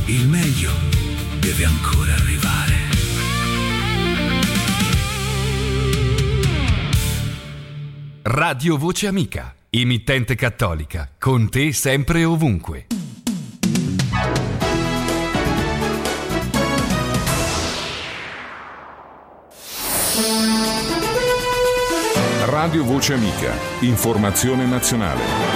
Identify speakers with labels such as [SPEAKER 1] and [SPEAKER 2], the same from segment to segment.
[SPEAKER 1] il meglio deve ancora arrivare.
[SPEAKER 2] Radio Voce Amica, emittente cattolica, con te sempre e ovunque.
[SPEAKER 3] Radio Voce Amica, informazione nazionale.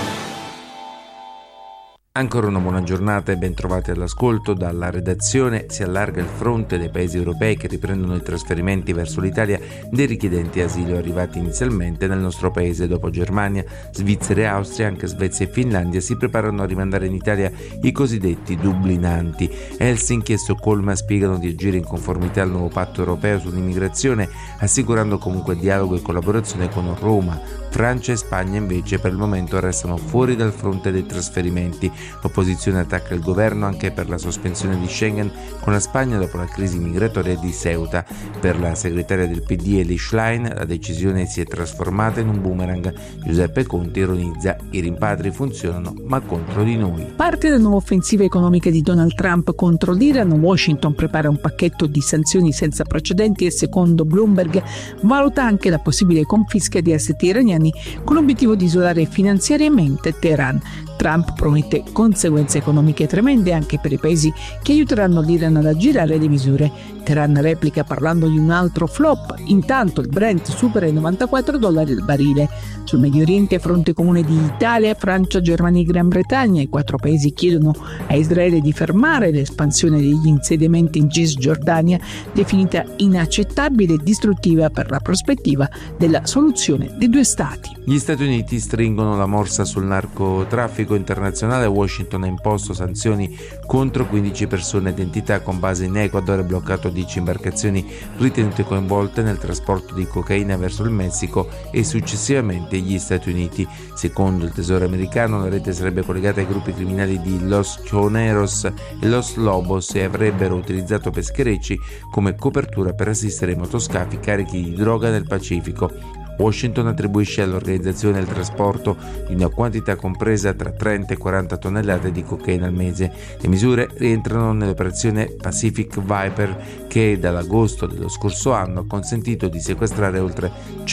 [SPEAKER 4] Ancora una buona giornata e ben trovati all'ascolto. Dalla redazione si allarga il fronte dei paesi europei che riprendono i trasferimenti verso l'Italia dei richiedenti asilo arrivati inizialmente nel nostro paese. Dopo Germania, Svizzera e Austria, anche Svezia e Finlandia si preparano a rimandare in Italia i cosiddetti dublinanti. Helsinki e Stoccolma spiegano di agire in conformità al nuovo patto europeo sull'immigrazione, assicurando comunque dialogo e collaborazione con Roma. Francia e Spagna invece per il momento restano fuori dal fronte dei trasferimenti. L'opposizione attacca il governo anche per la sospensione di Schengen con la Spagna dopo la crisi migratoria di Ceuta. Per la segretaria del PD Elly Schlein la decisione si è trasformata in un boomerang. Giuseppe Conte ironizza: i rimpatri funzionano ma contro di noi.
[SPEAKER 5] Parte della nuova offensiva economica di Donald Trump contro l'Iran, Washington prepara un pacchetto di sanzioni senza precedenti e secondo Bloomberg valuta anche la possibile confisca di assetti iraniani con l'obiettivo di isolare finanziariamente Teheran. Trump promette conseguenze economiche tremende anche per i paesi che aiuteranno l'Iran ad aggirare le misure. Teheran replica parlando di un altro flop. Intanto il Brent supera i $94 al barile. Sul Medio Oriente, fronte comune di Italia, Francia, Germania e Gran Bretagna. I 4 paesi chiedono a Israele di fermare l'espansione degli insediamenti in Cisgiordania, definita inaccettabile e distruttiva per la prospettiva della soluzione dei 2 stati.
[SPEAKER 4] Gli Stati Uniti stringono la morsa sul narcotraffico internazionale. Washington ha imposto sanzioni contro 15 persone d'entità con base in Ecuador e bloccato 10 imbarcazioni ritenute coinvolte nel trasporto di cocaina verso il Messico e successivamente gli Stati Uniti. Secondo il Tesoro americano, la rete sarebbe collegata ai gruppi criminali di Los Choneros e Los Lobos e avrebbero utilizzato pescherecci come copertura per assistere i motoscafi carichi di droga nel Pacifico. Washington attribuisce all'organizzazione il trasporto di una quantità compresa tra 30 e 40 tonnellate di cocaina al mese. Le misure rientrano nell'operazione Pacific Viper che dall'agosto dello scorso anno ha consentito di sequestrare oltre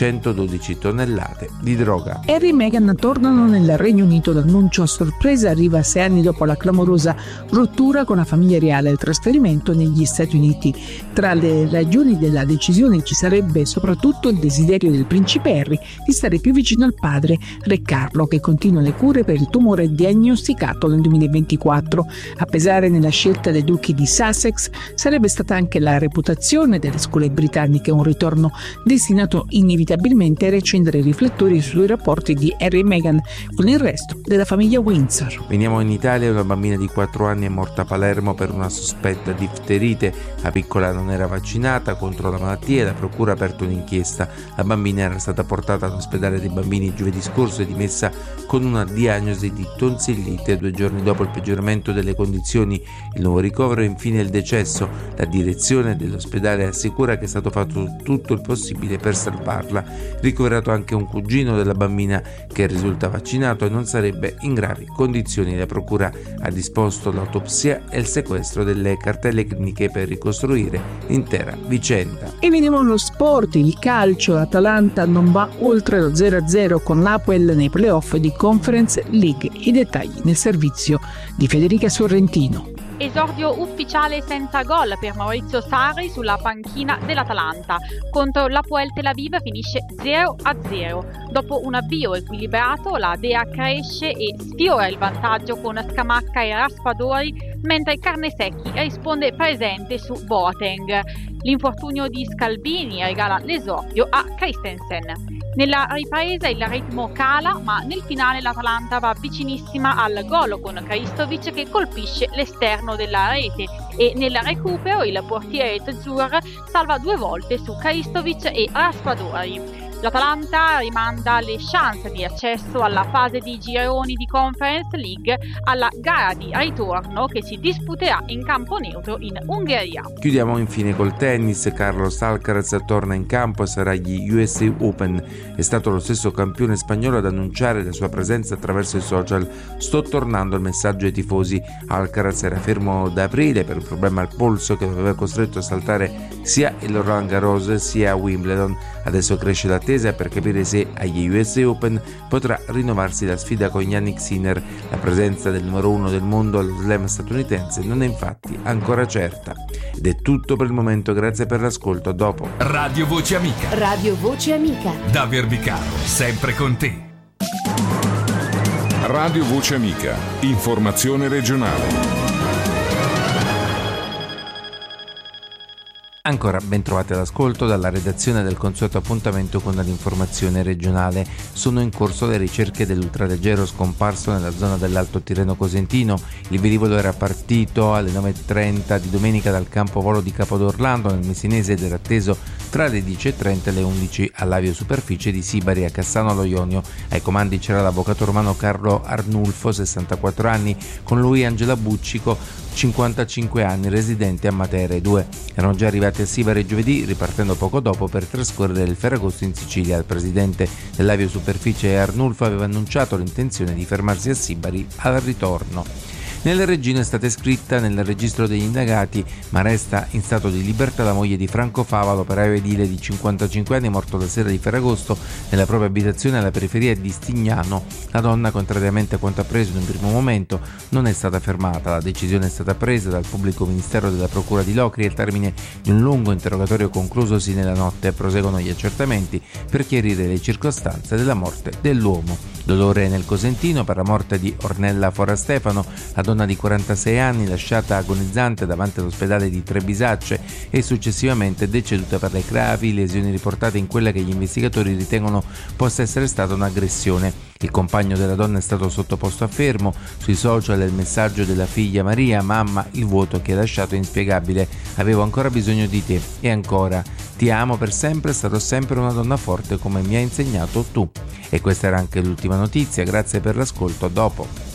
[SPEAKER 4] 112 tonnellate di droga.
[SPEAKER 5] Harry e Meghan tornano nel Regno Unito. L'annuncio a sorpresa arriva 6 anni dopo la clamorosa rottura con la famiglia reale e il trasferimento negli Stati Uniti. Tra le ragioni della decisione ci sarebbe soprattutto il desiderio del principe Harry di stare più vicino al padre, Re Carlo, che continua le cure per il tumore diagnosticato nel 2024. A pesare nella scelta dei duchi di Sussex sarebbe stata anche la reputazione delle scuole britanniche, un ritorno destinato inevitabilmente a riaccendere i riflettori sui rapporti di Harry e Meghan con il resto della famiglia Windsor.
[SPEAKER 4] Veniamo in Italia. Una bambina di 4 anni è morta a Palermo per una sospetta difterite. La piccola non era vaccinata contro la malattia e la procura ha aperto un'inchiesta. La bambina era stata portata all'ospedale dei bambini giovedì scorso e dimessa con una diagnosi di tonsillite 2 giorni dopo il peggioramento delle condizioni. Il nuovo ricovero e infine il decesso. La direzione dell'ospedale assicura che è stato fatto tutto il possibile per salvarla. Ricoverato anche un cugino della bambina che risulta vaccinato e non sarebbe in gravi condizioni. La procura ha disposto l'autopsia e il sequestro delle cartelle cliniche per ricostruire l'intera vicenda.
[SPEAKER 5] E veniamo allo sport. Il calcio. Atalanta non va oltre lo 0-0 con l'Apoel nei playoff di Conference League. I dettagli nel servizio di Federica Sorrentino.
[SPEAKER 6] Esordio ufficiale senza gol per Maurizio Sarri sulla panchina dell'Atalanta. Contro l'Hapoel Tel Aviv finisce 0-0. Dopo un avvio equilibrato, la Dea cresce e sfiora il vantaggio con Scamacca e Raspadori, mentre Carnesecchi risponde presente su Boateng. L'infortunio di Scalvini regala l'esordio a Christensen. Nella ripresa il ritmo cala, ma nel finale l'Atalanta va vicinissima al gol con Kristovic che colpisce l'esterno della rete e nel recupero il portiere Tzur salva 2 volte su Kristovic e Raspadori. L'Atalanta rimanda le chance di accesso alla fase di gironi di Conference League alla gara di ritorno che si disputerà in campo neutro in Ungheria.
[SPEAKER 4] Chiudiamo infine col tennis. Carlos Alcaraz torna in campo e sarà agli USA Open. È stato lo stesso campione spagnolo ad annunciare la sua presenza attraverso i social. Sto tornando, il messaggio ai tifosi. Alcaraz era fermo da aprile per un problema al polso che lo aveva costretto a saltare sia il Roland Garros sia Wimbledon. Adesso cresce l'attesa per capire se agli USA Open potrà rinnovarsi la sfida con Jannik Sinner. La presenza del numero 1 del mondo allo slam statunitense non è infatti ancora certa. Ed è tutto per il momento, grazie per l'ascolto. A dopo.
[SPEAKER 2] Radio Voce Amica.
[SPEAKER 7] Radio Voce Amica.
[SPEAKER 2] Da Verbicaro, sempre con te.
[SPEAKER 3] Radio Voce Amica. Informazione regionale.
[SPEAKER 4] Ancora ben trovate all'ascolto dalla redazione del consueto appuntamento con l'informazione regionale. Sono in corso le ricerche dell'ultraleggero scomparso nella zona dell'Alto Tirreno Cosentino. Il velivolo era partito alle 9:30 di domenica dal campo volo di Capodorlando nel Messinese ed era atteso tra le 10:30 e le 11 all'aviosuperficie di Sibari a Cassano allo Ionio. Ai comandi c'era l'avvocato romano Carlo Arnulfo, 64 anni, con lui Angela Buccico, 55 anni, residente a Matera. I due erano già arrivati a Sibari giovedì, ripartendo poco dopo per trascorrere il Ferragosto in Sicilia. Il presidente dell'aviosuperficie Arnulfo aveva annunciato l'intenzione di fermarsi a Sibari al ritorno. Nella Regina è stata iscritta nel registro degli indagati, ma resta in stato di libertà la moglie di Franco Fava, l'operaio edile di 55 anni morto la sera di Ferragosto nella propria abitazione alla periferia di Stignano. La donna, contrariamente a quanto appreso in un primo momento, non è stata fermata. La decisione è stata presa dal pubblico ministero della procura di Locri al termine di un lungo interrogatorio conclusosi nella notte. Proseguono gli accertamenti per chiarire le circostanze della morte dell'uomo. Dolore nel Cosentino per la morte di Ornella Forastefano, la donna di 46 anni lasciata agonizzante davanti all'ospedale di Trebisacce e successivamente deceduta per le gravi lesioni riportate in quella che gli investigatori ritengono possa essere stata un'aggressione. Il compagno della donna è stato sottoposto a fermo. Sui social il messaggio della figlia Maria: mamma, il vuoto che hai lasciato è inspiegabile, avevo ancora bisogno di te. E ancora: ti amo per sempre, sarò sempre una donna forte come mi hai insegnato tu. E questa era anche l'ultima notizia, grazie per l'ascolto, a dopo.